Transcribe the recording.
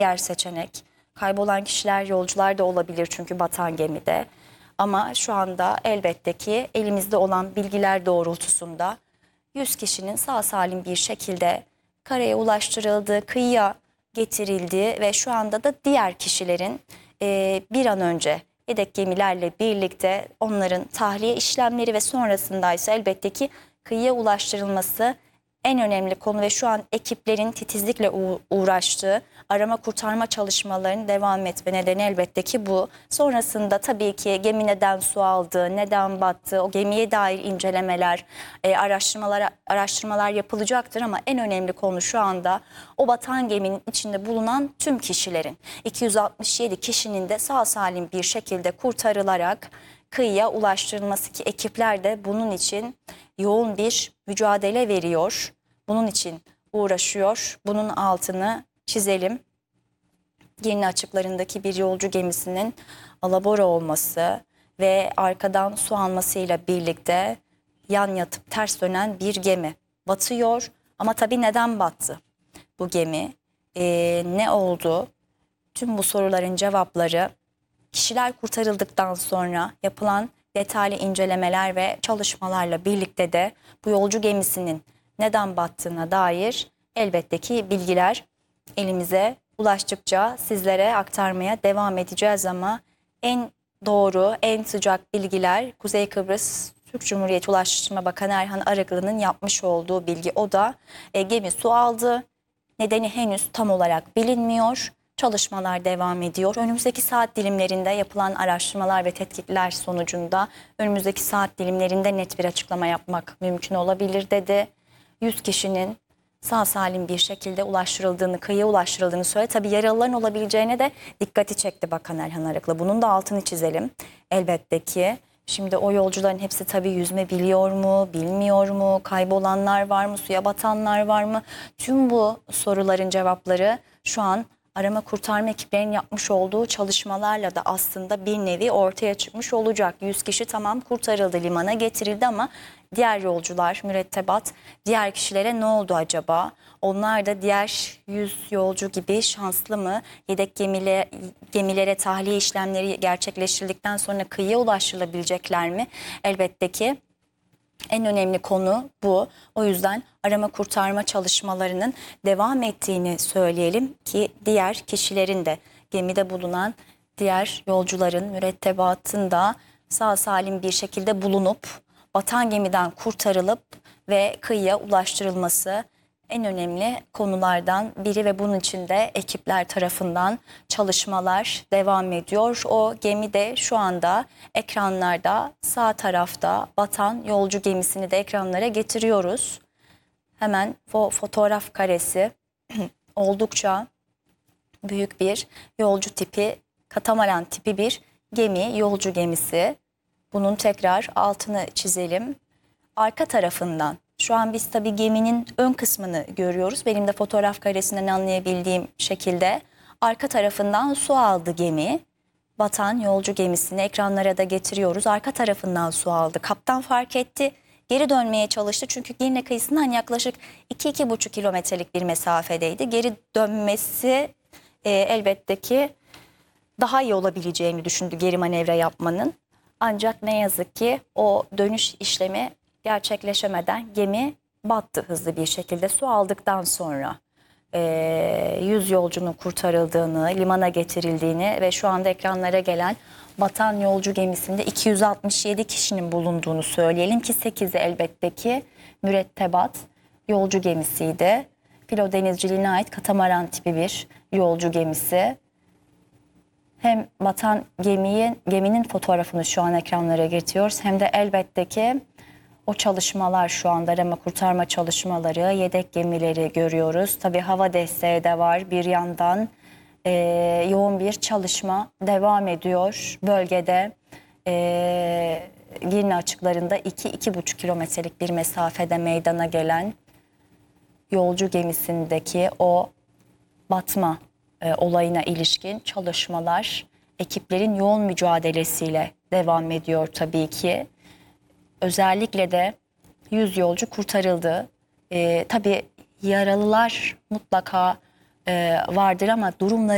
diğer seçenek. Kaybolan kişiler, yolcular da olabilir çünkü batan gemide. Ama şu anda elbette ki elimizde olan bilgiler doğrultusunda 100 kişinin sağ salim bir şekilde karaya ulaştırıldığı, kıyıya getirildiği ve şu anda da diğer kişilerin bir an önce yedek gemilerle birlikte onların tahliye işlemleri ve sonrasında ise elbette ki kıyıya ulaştırılması en önemli konu ve şu an ekiplerin titizlikle uğraştığı arama kurtarma çalışmalarının devam etme nedeni elbette ki bu. Sonrasında tabii ki gemi neden su aldı, neden battı, o gemiye dair incelemeler, araştırmalar yapılacaktır ama en önemli konu şu anda o batan geminin içinde bulunan tüm kişilerin, 267 kişinin de sağ salim bir şekilde kurtarılarak kıyıya ulaştırılması ki ekipler de bunun için yoğun bir mücadele veriyor. Bunun için uğraşıyor. Bunun altını çizelim. Girne açıklarındaki bir yolcu gemisinin alabora olması ve arkadan su almasıyla birlikte yan yatıp ters dönen bir gemi batıyor. Ama tabii neden battı bu gemi? Ne oldu? Tüm bu soruların cevapları kişiler kurtarıldıktan sonra yapılan detaylı incelemeler ve çalışmalarla birlikte de bu yolcu gemisinin neden battığına dair elbette ki bilgiler elimize ulaştıkça sizlere aktarmaya devam edeceğiz ama en doğru, en sıcak bilgiler Kuzey Kıbrıs Türk Cumhuriyeti Ulaştırma Bakanı Erhan Arıklı'nın yapmış olduğu bilgi. O da gemi su aldı. Nedeni henüz tam olarak bilinmiyor. Çalışmalar devam ediyor. Önümüzdeki saat dilimlerinde yapılan araştırmalar ve tetkikler sonucunda önümüzdeki saat dilimlerinde net bir açıklama yapmak mümkün olabilir dedi. 100 kişinin sağ salim bir şekilde ulaştırıldığını, kıyıya ulaştırıldığını söyledi. Tabii yaralıların olabileceğine de dikkati çekti Bakan Erhan Arıklı. Bunun da altını çizelim elbette ki. Şimdi o yolcuların hepsi tabii yüzme biliyor mu, bilmiyor mu, kaybolanlar var mı, suya batanlar var mı? Tüm bu soruların cevapları şu an arama kurtarma ekiplerinin yapmış olduğu çalışmalarla da aslında bir nevi ortaya çıkmış olacak. 100 kişi tamam kurtarıldı, limana getirildi ama diğer yolcular, mürettebat, diğer kişilere ne oldu acaba? Onlar da diğer 100 yolcu gibi şanslı mı? Yedek gemilere tahliye işlemleri gerçekleştirildikten sonra kıyıya ulaştırılabilecekler mi? Elbette ki en önemli konu bu. O yüzden arama kurtarma çalışmalarının devam ettiğini söyleyelim ki diğer kişilerin de gemide bulunan diğer yolcuların mürettebatın da sağ salim bir şekilde bulunup batan gemiden kurtarılıp ve kıyıya ulaştırılması en önemli konulardan biri ve bunun için de ekipler tarafından çalışmalar devam ediyor. O gemi de şu anda ekranlarda sağ tarafta batan yolcu gemisini de ekranlara getiriyoruz. Hemen fotoğraf karesi oldukça büyük bir yolcu tipi, katamaran tipi bir gemi, yolcu gemisi. Bunun tekrar altını çizelim. Arka tarafından şu an biz tabii geminin ön kısmını görüyoruz. Benim de fotoğraf karesinden anlayabildiğim şekilde arka tarafından su aldı gemi. Batan yolcu gemisini ekranlara da getiriyoruz. Arka tarafından su aldı. Kaptan fark etti. Geri dönmeye çalıştı. Çünkü Girne kıyısından yaklaşık 2-2,5 kilometrelik bir mesafedeydi. Geri dönmesi elbette ki daha iyi olabileceğini düşündü geri manevra yapmanın. Ancak ne yazık ki o dönüş işlemi gerçekleşemeden gemi battı hızlı bir şekilde. Su aldıktan sonra 100 yolcunun kurtarıldığını, limana getirildiğini ve şu anda ekranlara gelen batan yolcu gemisinde 267 kişinin bulunduğunu söyleyelim ki 8'i elbette ki mürettebat yolcu gemisiydi. Filo denizciliğine ait katamaran tipi bir yolcu gemisi. Hem batan geminin fotoğrafını şu an ekranlara getiriyoruz hem de elbette ki o çalışmalar şu anda arama kurtarma çalışmaları, yedek gemileri görüyoruz. Tabii hava desteği de var bir yandan. Yoğun bir çalışma devam ediyor bölgede. Girne açıklarında 2-2,5 kilometrelik bir mesafede meydana gelen yolcu gemisindeki o batma olayına ilişkin çalışmalar ekiplerin yoğun mücadelesiyle devam ediyor tabii ki. Özellikle de 100 yolcu kurtarıldı. Tabii yaralılar mutlaka vardır ama durumları